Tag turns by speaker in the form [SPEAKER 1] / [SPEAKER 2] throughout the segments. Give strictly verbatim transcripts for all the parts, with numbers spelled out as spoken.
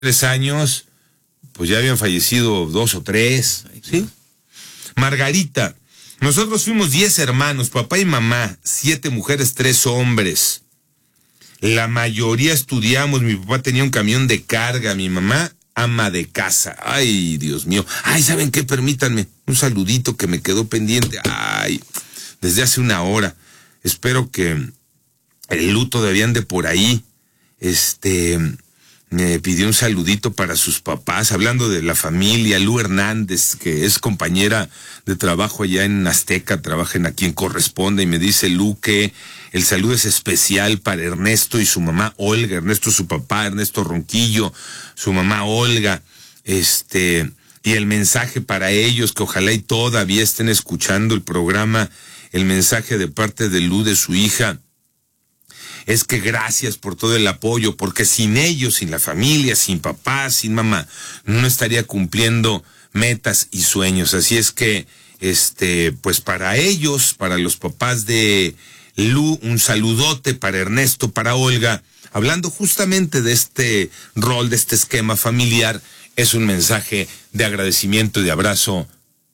[SPEAKER 1] tres años, pues ya habían fallecido dos o tres, ¿sí? Margarita, nosotros fuimos diez hermanos, papá y mamá, siete mujeres, tres hombres. La mayoría estudiamos, mi papá tenía un camión de carga, mi mamá ama de casa. Ay, Dios mío. Ay, ¿saben qué? Permítanme un saludito que me quedó pendiente. Ay, desde hace una hora. Espero que el luto de ande por ahí. Este, me pidió un saludito para sus papás, hablando de la familia. Lu Hernández, que es compañera de trabajo allá en Azteca, trabaja en A Quien Corresponde, y me dice Lu que el saludo es especial para Ernesto y su mamá Olga. Ernesto su papá, Ernesto Ronquillo, su mamá Olga, este, y el mensaje para ellos, que ojalá y todavía estén escuchando el programa, el mensaje de parte de Lu, de su hija, es que gracias por todo el apoyo, porque sin ellos, sin la familia, sin papá, sin mamá, no estaría cumpliendo metas y sueños. Así es que, este, pues para ellos, para los papás de Lu, un saludote, para Ernesto, para Olga, hablando justamente de este rol, de este esquema familiar. Es un mensaje de agradecimiento y de abrazo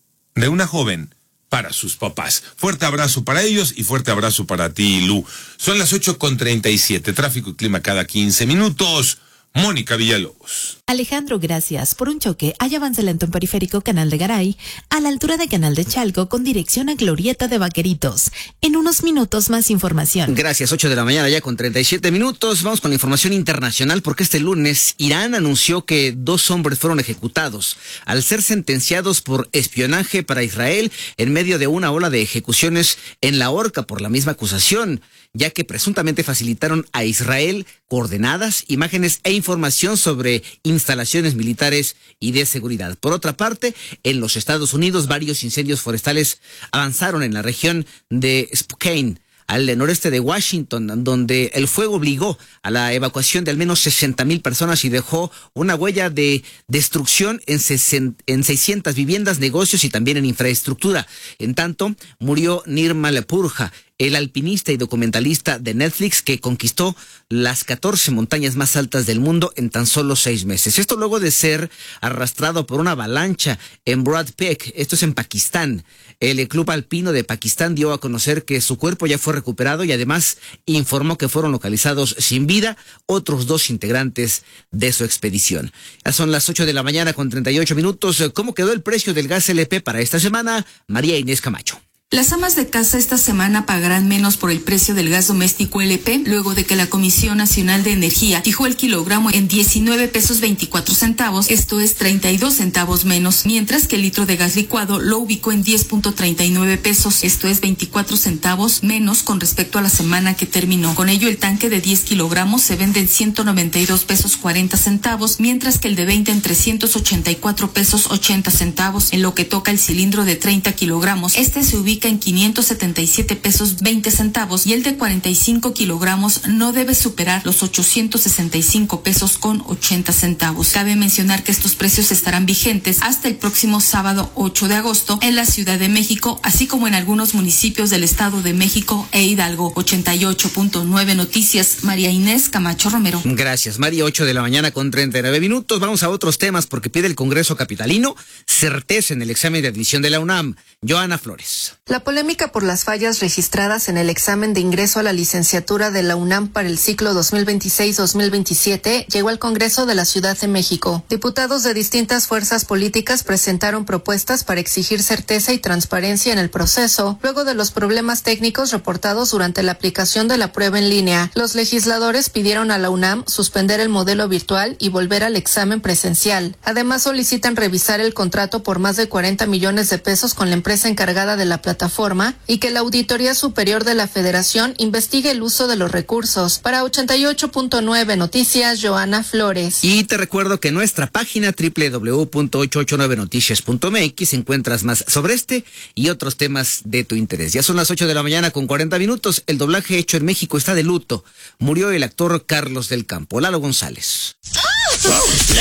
[SPEAKER 1] de una joven para sus papás. Fuerte abrazo para ellos y fuerte abrazo para ti, Lu. Son las ocho con treinta y siete, tráfico y clima cada quince minutos. Mónica Villalobos.
[SPEAKER 2] Alejandro, gracias. Por un choque, hay avance lento en Periférico Canal de Garay, a la altura de Canal de Chalco, con dirección a Glorieta de Vaqueritos. En unos minutos más información.
[SPEAKER 3] Gracias, ocho de la mañana ya con treinta y siete minutos. Vamos con la información internacional, porque este lunes Irán anunció que dos hombres fueron ejecutados al ser sentenciados por espionaje para Israel en medio de una ola de ejecuciones en la horca por la misma acusación, ya que presuntamente facilitaron a Israel coordenadas, imágenes e información sobre instalaciones militares y de seguridad. Por otra parte, en los Estados Unidos, varios incendios forestales avanzaron en la región de Spokane, al noreste de Washington, donde el fuego obligó a la evacuación de al menos sesenta mil personas y dejó una huella de destrucción en, en seiscientas viviendas, negocios y también en infraestructura. En tanto, murió Nirmal Purja, el alpinista y documentalista de Netflix que conquistó las catorce montañas más altas del mundo en tan solo seis meses. Esto luego de ser arrastrado por una avalancha en Broad Peak, esto es en Pakistán. El Club Alpino de Pakistán dio a conocer que su cuerpo ya fue recuperado y además informó que fueron localizados sin vida otros dos integrantes de su expedición. Ya son las ocho de la mañana con treinta y ocho minutos. ¿Cómo quedó el precio del gas L P para esta semana? María Inés Camacho.
[SPEAKER 4] Las amas de casa esta semana pagarán menos por el precio del gas doméstico L P, luego de que la Comisión Nacional de Energía fijó el kilogramo en diecinueve pesos veinticuatro centavos, esto es treinta y dos centavos menos, mientras que el litro de gas licuado lo ubicó en diez punto treinta y nueve pesos, esto es veinticuatro centavos menos con respecto a la semana que terminó. Con ello, el tanque de diez kilogramos se vende en ciento noventa y dos pesos cuarenta centavos, mientras que el de veinte en trescientos ochenta y cuatro pesos ochenta centavos. En lo que toca el cilindro de treinta kilogramos, este se ubica en quinientos setenta y siete pesos veinte centavos y el de cuarenta y cinco kilogramos no debe superar los ochocientos sesenta y cinco pesos con ochenta centavos. Cabe mencionar que estos precios estarán vigentes hasta el próximo sábado ocho de agosto en la Ciudad de México, así como en algunos municipios del Estado de México e Hidalgo. ochenta y ocho punto nueve Noticias, María Inés Camacho Romero.
[SPEAKER 3] Gracias, María. Ocho de la mañana con treinta y nueve minutos. Vamos a otros temas porque pide el Congreso capitalino certeza en el examen de admisión de la UNAM. Joana Flores.
[SPEAKER 5] La polémica por las fallas registradas en el examen de ingreso a la licenciatura de la UNAM para el ciclo dos mil veintiséis dos mil veintisiete llegó al Congreso de la Ciudad de México. Diputados de distintas fuerzas políticas presentaron propuestas para exigir certeza y transparencia en el proceso, luego de los problemas técnicos reportados durante la aplicación de la prueba en línea. Los legisladores pidieron a la UNAM suspender el modelo virtual y volver al examen presencial. Además, solicitan revisar el contrato por más de cuarenta millones de pesos con la empresa encargada de la plataforma plataforma y que la Auditoría Superior de la Federación investigue el uso de los recursos. Para ochenta y ocho punto nueve Noticias, Joana Flores.
[SPEAKER 3] Y te recuerdo que en nuestra página doble u doble u doble u punto ochocientos ochenta y nueve noticias punto m x encuentras más sobre este y otros temas de tu interés. Ya son las ocho de la mañana con cuarenta minutos. El doblaje hecho en México está de luto. Murió el actor Carlos del Campo. Lalo González.
[SPEAKER 6] ¡Oh! ¡La tengo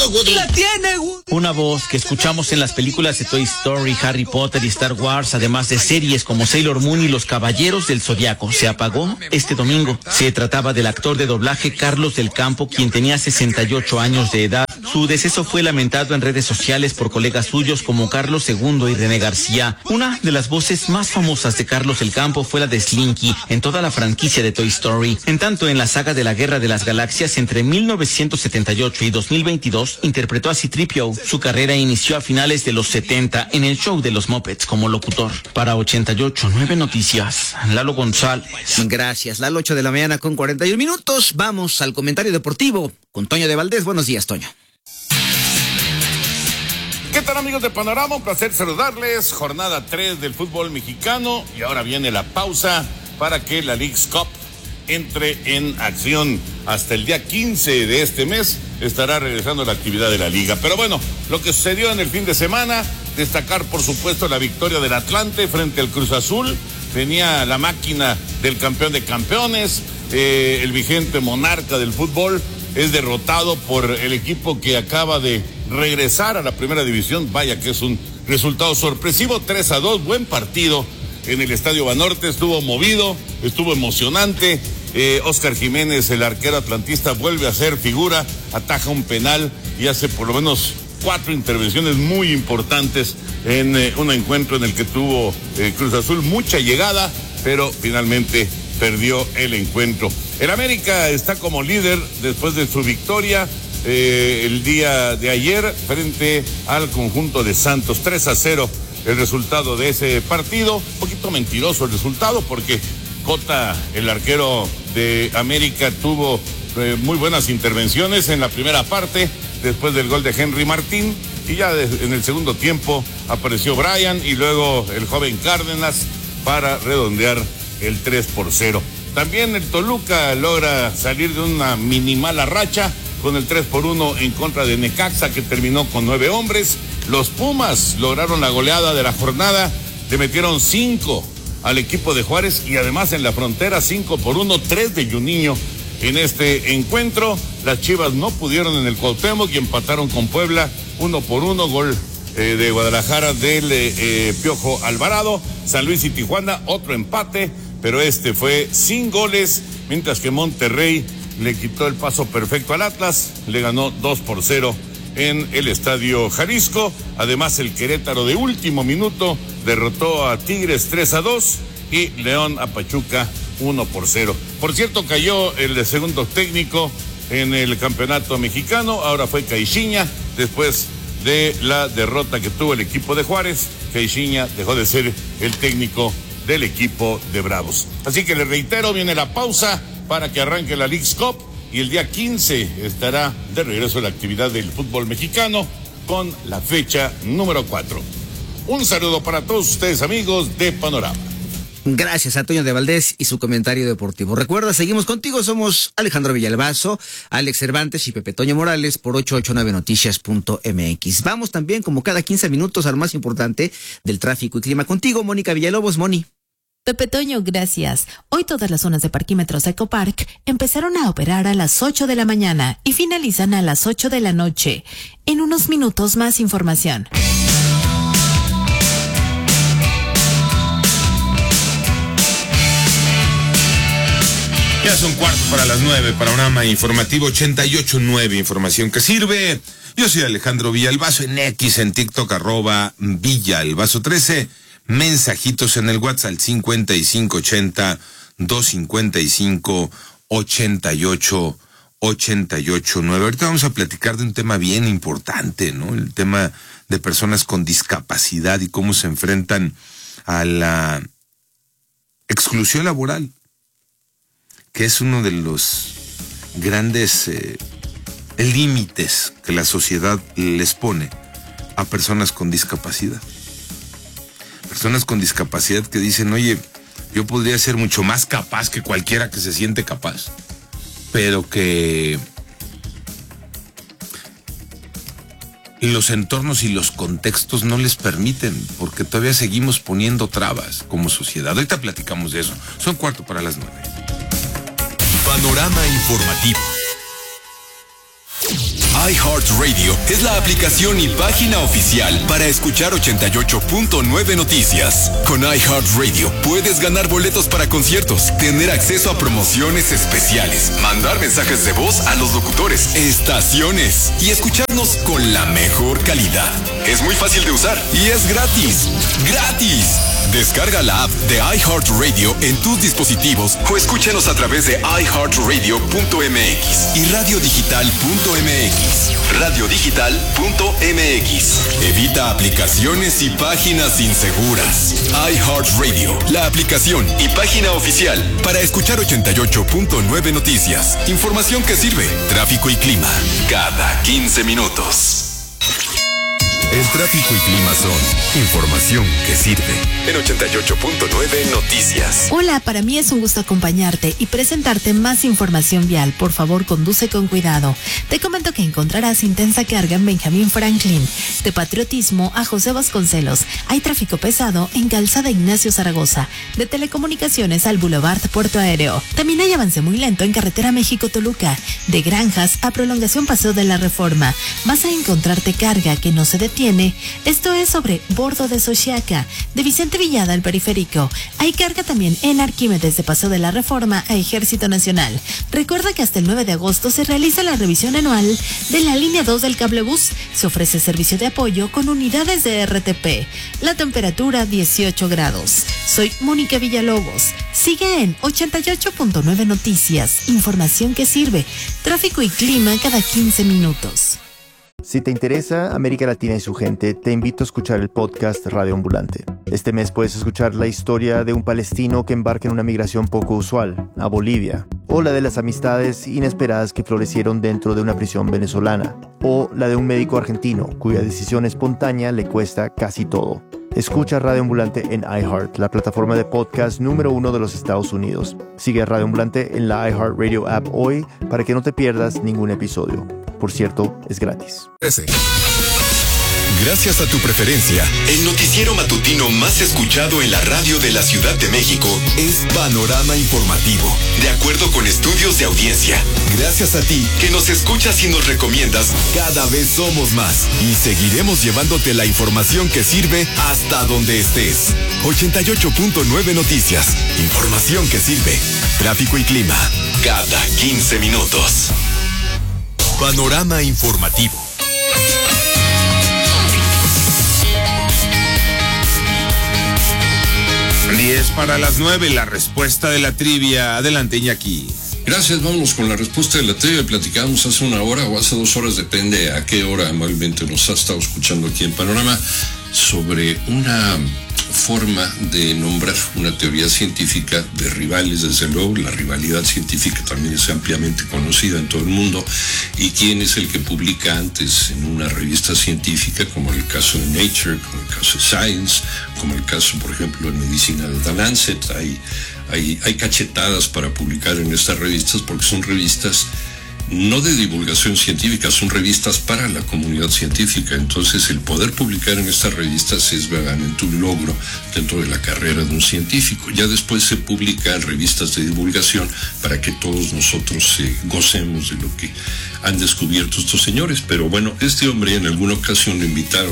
[SPEAKER 6] todo, Woody.
[SPEAKER 7] ¡La tiene, Woody!
[SPEAKER 8] Una voz que escuchamos en las películas de Toy Story, Harry Potter y Star Wars, además de series como Sailor Moon y Los Caballeros del Zodiaco, se apagó este domingo. Se trataba del actor de doblaje Carlos del Campo, quien tenía sesenta y ocho años de edad. Su deceso fue lamentado en redes sociales por colegas suyos como Carlos segundo y René García. Una de las voces más famosas de Carlos del Campo fue la de Slinky en toda la franquicia de Toy Story. En tanto, en la saga de la Guerra de las Galaxias, entre mil novecientos setenta y ocho y dos mil veintidós, interpretó a C tres P O. Su carrera inició a finales de los setenta en el show de los Muppets como locutor. Para ochenta y ocho punto nueve Noticias, Lalo González.
[SPEAKER 3] Gracias, Lalo, ocho de la mañana con cuarenta y un minutos. Vamos al comentario deportivo con Toño de Valdés. Buenos días, Toño.
[SPEAKER 9] ¿Qué tal, amigos de Panorama? Un placer saludarles. Jornada tres del fútbol mexicano y ahora viene la pausa para que la Leagues Cup entre en acción. Hasta el día quince de este mes estará regresando la actividad de la liga. Pero bueno, lo que sucedió en el fin de semana, destacar por supuesto la victoria del Atlante frente al Cruz Azul. Tenía la máquina del campeón de campeones, eh, el vigente monarca del fútbol, es derrotado por el equipo que acaba de regresar a la primera división. Vaya que es un resultado sorpresivo, tres a dos, buen partido en el Estadio Banorte, estuvo movido, estuvo emocionante. eh, Óscar Jiménez, el arquero atlantista, vuelve a ser figura, ataja un penal y hace por lo menos cuatro intervenciones muy importantes en eh, un encuentro en el que tuvo eh, Cruz Azul mucha llegada, pero finalmente perdió el encuentro. El América está como líder después de su victoria eh, el día de ayer frente al conjunto de Santos. tres a cero el resultado de ese partido. Un poquito mentiroso el resultado porque Cota, el arquero de América, tuvo eh, muy buenas intervenciones en la primera parte después del gol de Henry Martín, y ya de, en el segundo tiempo apareció Brian y luego el joven Cárdenas para redondear el tres por cero. También el Toluca logra salir de una minimala racha con el tres por uno en contra de Necaxa, que terminó con nueve hombres. Los Pumas lograron la goleada de la jornada, le metieron cinco al equipo de Juárez y además en la frontera cinco por uno, tres de Juninho en este encuentro. Las Chivas no pudieron en el Cuauhtémoc y empataron con Puebla uno por uno, gol eh, de Guadalajara del eh, Piojo Alvarado. San Luis y Tijuana, otro empate, pero este fue sin goles, mientras que Monterrey le quitó el paso perfecto al Atlas, le ganó dos por cero en el Estadio Jalisco. Además, el Querétaro de último minuto derrotó a Tigres tres a dos y León a Pachuca uno por cero. Por cierto, cayó el segundo técnico en el campeonato mexicano, ahora fue Caixinha, después de la derrota que tuvo el equipo de Juárez. Caixinha dejó de ser el técnico del equipo de Bravos. Así que les reitero, viene la pausa para que arranque la Leagues Cup y el día quince estará de regreso la actividad del fútbol mexicano con la fecha número cuatro. Un saludo para todos ustedes, amigos de Panorama.
[SPEAKER 3] Gracias a Toño de Valdés y su comentario deportivo. Recuerda, seguimos contigo, somos Alejandro Villalbazo, Alex Cervantes y Pepe Toño Morales por ocho ocho nueve noticias punto m x. Vamos también, como cada quince minutos, a lo más importante del tráfico y clima. Contigo, Mónica Villalobos. Moni.
[SPEAKER 2] Pepe Toño, gracias. Hoy todas las zonas de parquímetros Ecopark empezaron a operar a las ocho de la mañana y finalizan a las ocho de la noche. En unos minutos más información.
[SPEAKER 1] Ya son cuarto para las nueve, Panorama Informativo ochenta y ocho nueve, información que sirve. Yo soy Alejandro Villalbazo, en X, en TikTok, arroba Villalbazo trece. Mensajitos en el WhatsApp al cincuenta y cinco ochenta, doscientos cincuenta y cinco, ochenta y ocho, ochenta y ocho nueve. Ahorita vamos a platicar de un tema bien importante, ¿no? El tema de personas con discapacidad y cómo se enfrentan a la exclusión laboral, que es uno de los grandes eh, límites que la sociedad les pone a personas con discapacidad. Personas con discapacidad que dicen, oye, yo podría ser mucho más capaz que cualquiera que se siente capaz, pero que los entornos y los contextos no les permiten, porque todavía seguimos poniendo trabas como sociedad. Ahorita platicamos de eso. Son cuarto para las nueve.
[SPEAKER 6] Panorama informativo. iHeartRadio es la aplicación y página oficial para escuchar ochenta y ocho punto nueve Noticias. Con iHeartRadio puedes ganar boletos para conciertos, tener acceso a promociones especiales, mandar mensajes de voz a los locutores, estaciones y escucharnos con la mejor calidad. Es muy fácil de usar y es gratis. ¡Gratis! Descarga la app de iHeartRadio en tus dispositivos o escúchanos a través de i heart radio punto m x y radio digital punto m x. radio digital punto m x. Evita aplicaciones y páginas inseguras. iHeartRadio, la aplicación y página oficial para escuchar ochenta y ocho punto nueve Noticias. Información que sirve. Tráfico y clima cada quince minutos. El tráfico y clima son información que sirve. En ochenta y ocho punto nueve Noticias.
[SPEAKER 2] Hola, para mí es un gusto acompañarte y presentarte más información vial. Por favor, conduce con cuidado. Te comento que encontrarás intensa carga en Benjamín Franklin. De Patriotismo a José Vasconcelos. Hay tráfico pesado en Calzada Ignacio Zaragoza. De Telecomunicaciones al Boulevard Puerto Aéreo. También hay avance muy lento en Carretera México-Toluca. De Granjas a Prolongación Paseo de la Reforma. Vas a encontrarte carga que no se detiene. Esto es sobre Bordo de Xochiaca, de Vicente Villada al Periférico. Hay carga también en Arquímedes de Paseo de la Reforma a Ejército Nacional. Recuerda que hasta el nueve de agosto se realiza la revisión anual de la línea dos del cablebús. Se ofrece servicio de apoyo con unidades de R T P. La temperatura dieciocho grados. Soy Mónica Villalobos. Sigue en ochenta y ocho punto nueve Noticias. Información que sirve. Tráfico y clima cada quince minutos.
[SPEAKER 7] Si te interesa América Latina y su gente, te invito a escuchar el podcast Radio Ambulante. Este mes puedes escuchar la historia de un palestino que embarca en una migración poco usual, a Bolivia, o la de las amistades inesperadas que florecieron dentro de una prisión venezolana, o la de un médico argentino cuya decisión espontánea le cuesta casi todo. Escucha Radio Ambulante en iHeart, la plataforma de podcast número uno de los Estados Unidos. Sigue a Radio Ambulante en la iHeartRadio app hoy para que no te pierdas ningún episodio. Por cierto, es gratis.
[SPEAKER 6] Gracias a tu preferencia, el noticiero matutino más escuchado en la radio de la Ciudad de México es Panorama Informativo, de acuerdo con estudios de audiencia. Gracias a ti, que nos escuchas y nos recomiendas, cada vez somos más y seguiremos llevándote la información que sirve hasta donde estés. ochenta y ocho punto nueve Noticias, información que sirve. Tráfico y clima, cada quince minutos. Panorama Informativo.
[SPEAKER 1] diez para las nueve, la respuesta de la trivia. Adelante, Iñaki.
[SPEAKER 10] Gracias, vamos con la respuesta de la trivia. Platicamos hace una hora o hace dos horas, depende a qué hora amablemente nos ha estado escuchando aquí en Panorama, sobre una forma de nombrar una teoría científica de rivales. Desde luego, la rivalidad científica también es ampliamente conocida en todo el mundo, y quién es el que publica antes en una revista científica, como el caso de Nature, como el caso de Science, como el caso, por ejemplo, en medicina de The Lancet. Hay, hay, hay cachetadas para publicar en estas revistas porque son revistas no de divulgación científica, son revistas para la comunidad científica. Entonces, el poder publicar en estas revistas es verdaderamente un logro dentro de la carrera de un científico. Ya después se publican revistas de divulgación para que todos nosotros eh, gocemos de lo que han descubierto estos señores. Pero bueno, este hombre en alguna ocasión lo invitaron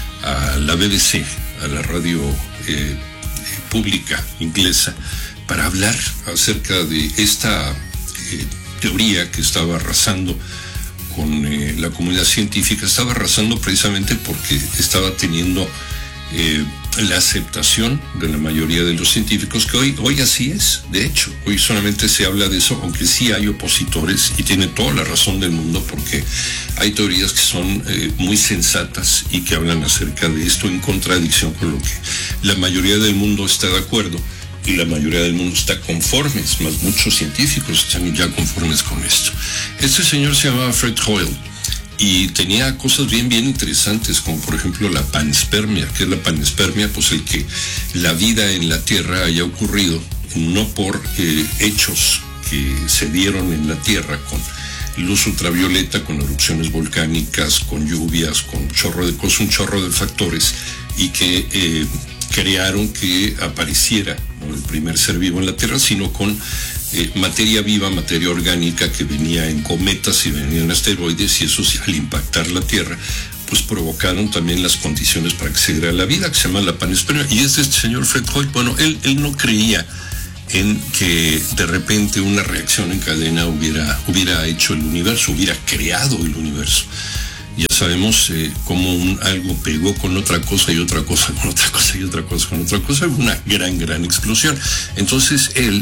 [SPEAKER 10] a la B B C, a la radio eh, pública inglesa, para hablar acerca de esta eh, teoría que estaba arrasando con eh, la comunidad científica. Estaba arrasando precisamente porque estaba teniendo eh, la aceptación de la mayoría de los científicos, que hoy, hoy así es. De hecho, hoy solamente se habla de eso, aunque sí hay opositores, y tiene toda la razón del mundo, porque hay teorías que son eh, muy sensatas y que hablan acerca de esto en contradicción con lo que la mayoría del mundo está de acuerdo. Y la mayoría del mundo está conformes, más muchos científicos están ya conformes con esto. Este señor se llamaba Fred Hoyle y tenía cosas bien, bien interesantes, como por ejemplo la panspermia. ¿Qué es la panspermia? Pues el que la vida en la Tierra haya ocurrido no por eh, hechos que se dieron en la Tierra con luz ultravioleta, con erupciones volcánicas, con lluvias, con un chorro de cosas, un chorro de factores, y que eh, crearon que apareciera, ¿no?, el primer ser vivo en la Tierra, sino con eh, materia viva, materia orgánica que venía en cometas y venía en asteroides, y eso al impactar la Tierra, pues provocaron también las condiciones para que se diera la vida, que se llama la panspermia. Y es este señor Fred Hoyle. Bueno, él, él no creía en que de repente una reacción en cadena hubiera, hubiera hecho el universo, hubiera creado el universo. Ya sabemos eh, cómo un, algo pegó con otra cosa y otra cosa con otra cosa y otra cosa con otra cosa, una gran, gran explosión. Entonces él,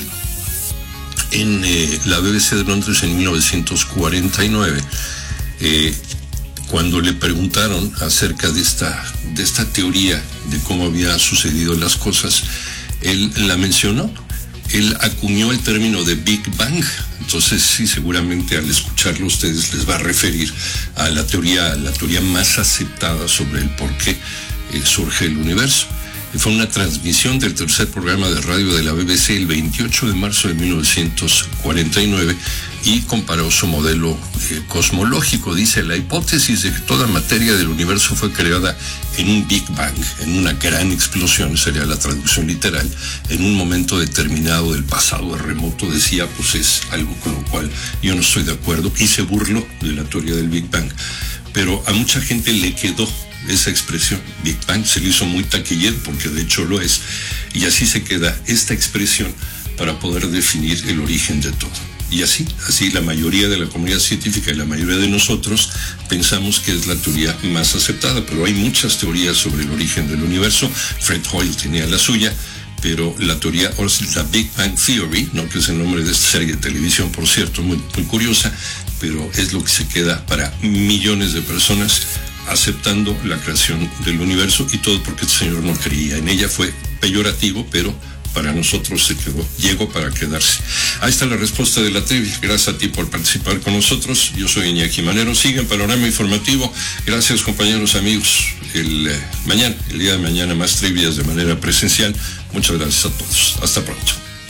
[SPEAKER 10] en eh, la B B C de Londres en mil novecientos cuarenta y nueve, eh, cuando le preguntaron acerca de esta, de esta teoría de cómo había sucedido las cosas, él la mencionó. Él acuñó el término de Big Bang. Entonces, sí, seguramente al escucharlo ustedes les va a referir a la teoría, a la teoría más aceptada sobre el por qué eh, surge el universo. Fue una transmisión del tercer programa de radio de la B B C el veintiocho de marzo de mil novecientos cuarenta y nueve y comparó su modelo eh, cosmológico. Dice: la hipótesis de que toda materia del universo fue creada en un Big Bang, en una gran explosión, sería la traducción literal, en un momento determinado del pasado remoto, decía, pues es algo con lo cual yo no estoy de acuerdo, y se burló de la teoría del Big Bang. Pero a mucha gente le quedó esa expresión, Big Bang, se le hizo muy taquillero, porque de hecho lo es, y así se queda esta expresión para poder definir el origen de todo. Y así, así la mayoría de la comunidad científica y la mayoría de nosotros pensamos que es la teoría más aceptada, pero hay muchas teorías sobre el origen del universo. Fred Hoyle tenía la suya, pero la teoría, o la Big Bang Theory, ¿no?, que es el nombre de esta serie de televisión, por cierto, muy, muy curiosa, pero es lo que se queda para millones de personas, aceptando la creación del universo, y todo porque este señor no creía en ella. Fue peyorativo, pero para nosotros se quedó, llegó para quedarse. Ahí está la respuesta de la trivia. Gracias a ti por participar con nosotros. Yo soy Iñaki Manero. Sigue en Panorama Informativo. Gracias, compañeros, amigos. El eh, mañana, el día de mañana, más trivias de manera presencial. Muchas gracias a todos. Hasta pronto.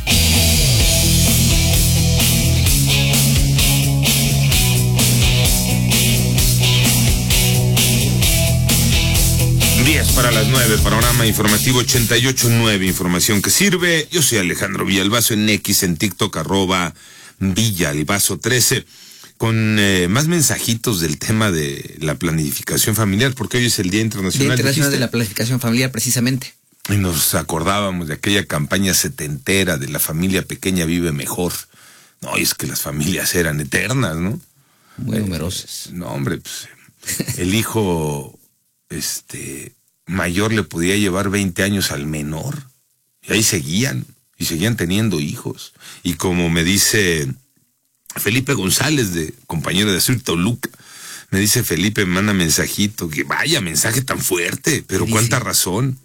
[SPEAKER 1] diez para las nueve, Panorama Informativo ochenta y ocho punto nueve, información que sirve. Yo soy Alejandro Villalbazo, en X, en TikTok, arroba Villalbazo trece, con eh, más mensajitos del tema de la planificación familiar, porque hoy es el Día Internacional,
[SPEAKER 3] Día Internacional de la Planificación Familiar, precisamente.
[SPEAKER 1] Y nos acordábamos de aquella campaña setentera de la familia pequeña vive mejor. No, y es que las familias eran eternas, ¿no?
[SPEAKER 3] Muy numerosas.
[SPEAKER 1] Eh, no, hombre, pues el hijo este mayor le podía llevar veinte años al menor, y ahí seguían, y seguían teniendo hijos. Y como me dice Felipe González, de compañero de Azul Toluca, me dice Felipe, me manda mensajito, que vaya mensaje tan fuerte, pero cuánta razón.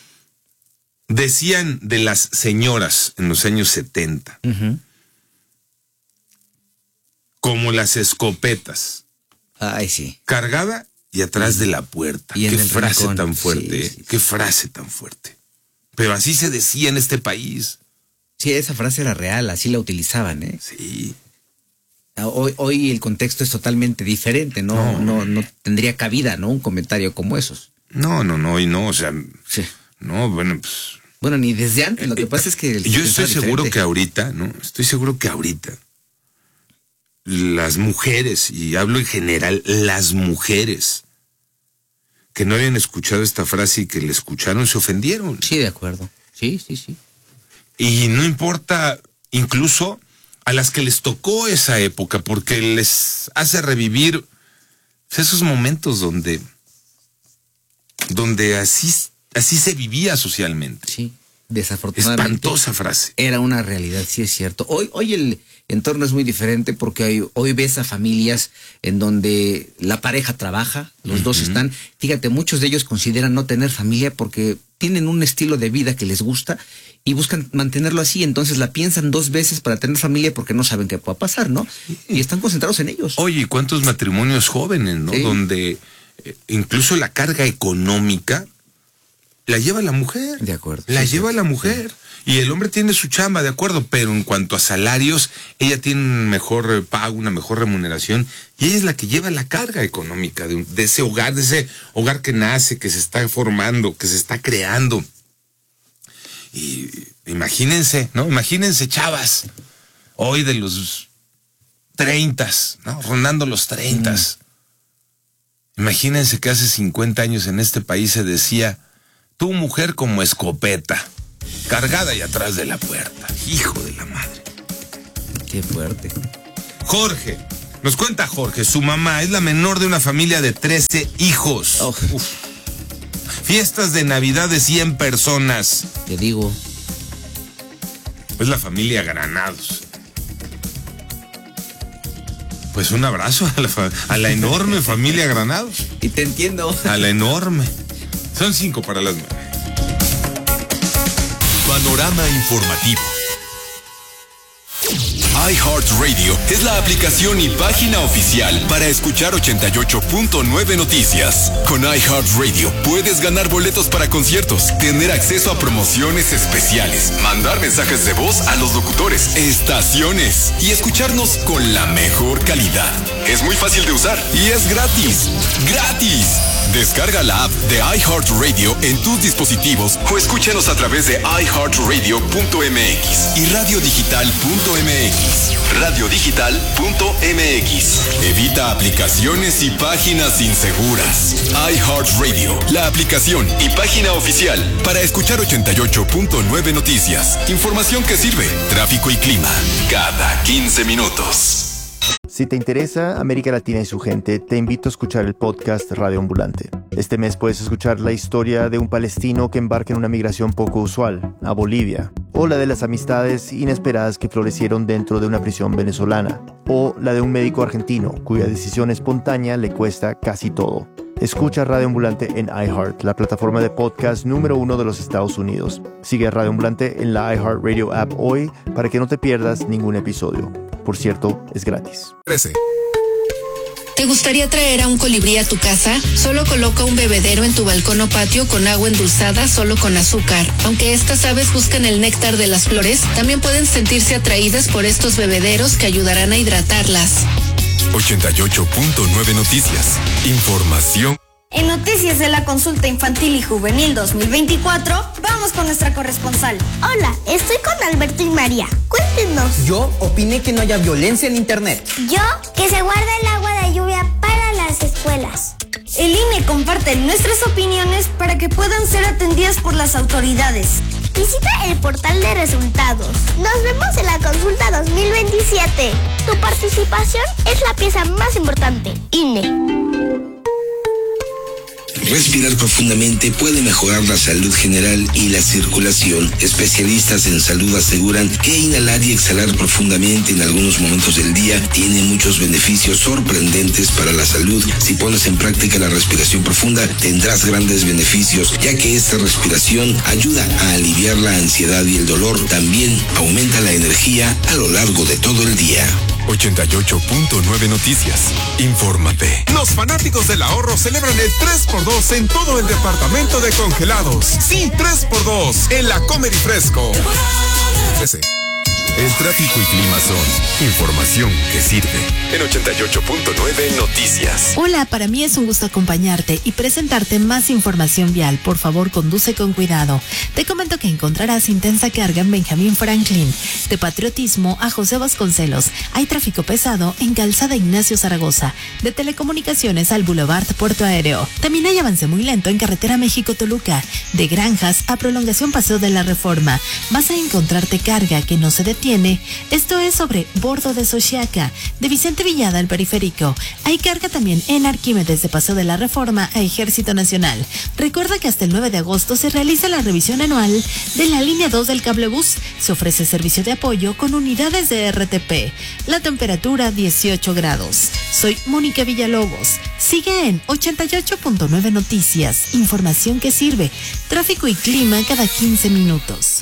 [SPEAKER 1] Decían de las señoras en los años setenta, uh-huh, como las escopetas.
[SPEAKER 3] Ay, sí.
[SPEAKER 1] Cargada y atrás de la puerta. Qué frase rincón tan fuerte, sí, sí, ¿eh? Qué frase tan fuerte. Pero así se decía en este país.
[SPEAKER 3] Sí, esa frase era real, así la utilizaban, ¿eh?
[SPEAKER 1] Sí.
[SPEAKER 3] Hoy, hoy el contexto es totalmente diferente, ¿no? No, no, no tendría cabida, ¿no?, un comentario como esos.
[SPEAKER 1] No, no, no, y no, o sea, sí. No, bueno, pues.
[SPEAKER 3] Bueno, ni desde antes, lo que pasa es que. El
[SPEAKER 1] yo estoy seguro diferente. que ahorita, ¿no? Estoy seguro que ahorita las mujeres, y hablo en general, las mujeres que no habían escuchado esta frase y que la escucharon se ofendieron.
[SPEAKER 3] Sí, de acuerdo. Sí, sí, sí.
[SPEAKER 1] Y no importa, incluso a las que les tocó esa época, porque les hace revivir esos momentos donde, donde así, así se vivía socialmente.
[SPEAKER 3] Sí, desafortunadamente.
[SPEAKER 1] Espantosa frase.
[SPEAKER 3] Era una realidad, sí es cierto. Hoy, hoy el entorno es muy diferente, porque hoy, hoy ves a familias en donde la pareja trabaja, los uh-huh. dos están. Fíjate, muchos de ellos consideran no tener familia porque tienen un estilo de vida que les gusta y buscan mantenerlo así, entonces la piensan dos veces para tener familia porque no saben qué pueda pasar, ¿no? Y están concentrados en ellos.
[SPEAKER 1] Oye, ¿cuántos matrimonios jóvenes, no? Sí. Donde eh, incluso la carga económica la lleva la mujer.
[SPEAKER 3] De acuerdo.
[SPEAKER 1] La
[SPEAKER 3] sí,
[SPEAKER 1] lleva
[SPEAKER 3] sí,
[SPEAKER 1] la mujer. Sí. Y el hombre tiene su chamba, de acuerdo, pero en cuanto a salarios, ella tiene un mejor pago, una mejor remuneración, y ella es la que lleva la carga económica de, un, de ese hogar, de ese hogar que nace, que se está formando, que se está creando. Y imagínense, ¿no? Imagínense, chavas, hoy de los treintas, ¿no? Rondando los treintas. Mm. Imagínense que hace cincuenta años en este país se decía, tu mujer como escopeta, cargada y atrás de la puerta. Hijo de la madre.
[SPEAKER 3] Qué fuerte.
[SPEAKER 1] Jorge, nos cuenta Jorge, su mamá es la menor de una familia de trece hijos.
[SPEAKER 3] Oh.
[SPEAKER 1] Uf. Fiestas de Navidad de cien personas.
[SPEAKER 3] Te digo.
[SPEAKER 1] Es la familia Granados. Pues un abrazo a la, fa- a la enorme familia Granados.
[SPEAKER 3] Y te entiendo.
[SPEAKER 1] A la enorme. Son cinco para las nueve.
[SPEAKER 6] Panorama informativo. iHeartRadio es la aplicación y página oficial para escuchar ochenta y ocho punto nueve Noticias. Con iHeartRadio puedes ganar boletos para conciertos, tener acceso a promociones especiales, mandar mensajes de voz a los locutores, estaciones y escucharnos con la mejor calidad. Es muy fácil de usar y es gratis. ¡Gratis! Descarga la app de iHeartRadio en tus dispositivos o escúchanos a través de i heart radio punto m x y radio digital punto m x. radio digital punto m x. Evita aplicaciones y páginas inseguras. iHeartRadio, la aplicación y página oficial para escuchar ochenta y ocho punto nueve Noticias. Información que sirve. Tráfico y clima cada quince minutos.
[SPEAKER 7] Si te interesa América Latina y su gente, te invito a escuchar el podcast Radio Ambulante. Este mes puedes escuchar la historia de un palestino que embarca en una migración poco usual, a Bolivia, o la de las amistades inesperadas que florecieron dentro de una prisión venezolana, o la de un médico argentino cuya decisión espontánea le cuesta casi todo. Escucha Radio Ambulante en iHeart, la plataforma de podcast número uno de los Estados Unidos. Sigue a Radio Ambulante en la iHeartRadio app hoy para que no te pierdas ningún episodio. Por cierto, es gratis.
[SPEAKER 4] ¿Te gustaría traer a un colibrí a tu casa? Solo coloca un bebedero en tu balcón o patio con agua endulzada solo con azúcar. Aunque estas aves buscan el néctar de las flores, también pueden sentirse atraídas por estos bebederos que ayudarán a hidratarlas.
[SPEAKER 6] ochenta y ocho punto nueve Noticias. Información.
[SPEAKER 11] En Noticias de la Consulta Infantil y Juvenil dos mil veinticuatro, vamos con nuestra corresponsal.
[SPEAKER 12] Hola, estoy con Alberto y María. Cuéntenos.
[SPEAKER 13] Yo opiné que no haya violencia en internet.
[SPEAKER 12] Yo, que se guarda el agua de lluvia para las escuelas.
[SPEAKER 11] El I N E comparte nuestras opiniones para que puedan ser atendidas por las autoridades.
[SPEAKER 12] Visita el portal de resultados. Nos vemos en la consulta dos mil veintisiete. Tu participación es la pieza más importante. I N E.
[SPEAKER 14] Respirar profundamente puede mejorar la salud general y la circulación. Especialistas en salud aseguran que inhalar y exhalar profundamente en algunos momentos del día tiene muchos beneficios sorprendentes para la salud. Si pones en práctica la respiración profunda, tendrás grandes beneficios, ya que esta respiración ayuda a aliviar la ansiedad y el dolor. También aumenta la energía a lo largo de todo el día.
[SPEAKER 6] ochenta y ocho punto nueve Noticias. Infórmate.
[SPEAKER 15] Los fanáticos del ahorro celebran el tres por dos en todo el departamento de congelados. Sí, tres por dos en la Comer y Fresco. Ese.
[SPEAKER 6] El tráfico y clima son información que sirve. En ochenta y ocho punto nueve Noticias.
[SPEAKER 2] Hola, para mí es un gusto acompañarte y presentarte más información vial. Por favor, conduce con cuidado. Te comento que encontrarás intensa carga en Benjamín Franklin. De Patriotismo a José Vasconcelos. Hay tráfico pesado en Calzada Ignacio Zaragoza. De Telecomunicaciones al Boulevard Puerto Aéreo. También hay avance muy lento en Carretera México-Toluca. De Granjas a Prolongación Paseo de la Reforma. Vas a encontrarte carga que no se detiene. Esto es sobre Bordo de Xochiaca, de Vicente Villada al Periférico. Hay carga también en Arquímedes de Paseo de la Reforma a Ejército Nacional. Recuerda que hasta el nueve de agosto se realiza la revisión anual de la línea dos del cablebús. Se ofrece servicio de apoyo con unidades de R T P. La temperatura dieciocho grados. Soy Mónica Villalobos. Sigue en ochenta y ocho punto nueve Noticias. Información que sirve. Tráfico y clima cada quince minutos.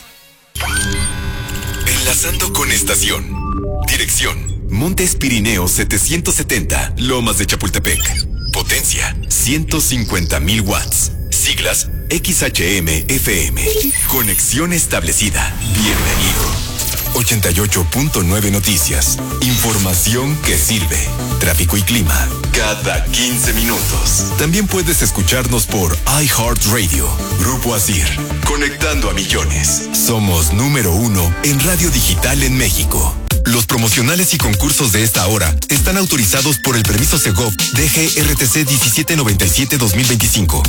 [SPEAKER 6] Enlazando con estación. Dirección: Montes Pirineos setecientos setenta, Lomas de Chapultepec. Potencia: ciento cincuenta mil watts. Siglas: X H M F M. Conexión establecida. Bienvenido. ochenta y ocho punto nueve Noticias. Información que sirve. Tráfico y clima cada quince minutos. También puedes escucharnos por iHeartRadio. Grupo Asir. Conectando a millones. Somos número uno en radio digital en México.
[SPEAKER 16] Los promocionales y concursos de esta hora están autorizados por el permiso Segov D G R T C diecisiete noventa y siete dos mil veinticinco.